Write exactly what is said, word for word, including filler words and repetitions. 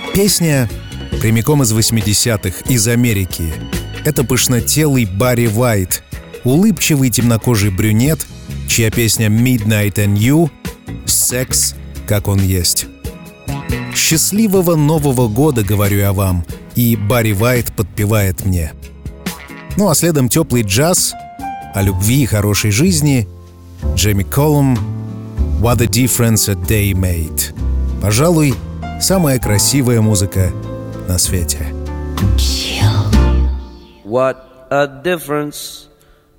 Песня прямиком из восьмидесятых, из Америки. Это пышнотелый Барри Уайт, улыбчивый темнокожий брюнет, чья песня «Midnight and You» — секс, как он есть. «Счастливого Нового года», говорю я вам, и Барри Уайт подпевает мне. Ну а следом теплый джаз о любви и хорошей жизни. Джейми Коллум «What a difference a day made». Пожалуй, самая красивая музыка на свете. What a difference